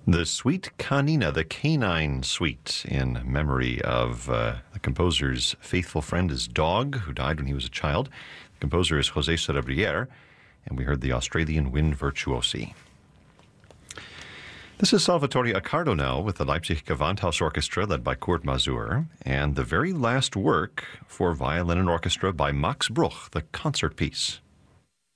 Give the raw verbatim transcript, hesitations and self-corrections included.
The Suite Canina, the Canine Suite, in memory of uh, the composer's faithful friend, his dog, who died when he was a child. The composer is José Cerebrier, and we heard the Australian Wind Virtuosi. This is Salvatore Accardo now with the Leipzig Gewandhaus Orchestra, led by Kurt Masur, and the very last work for violin and orchestra by Max Bruch, the concert piece.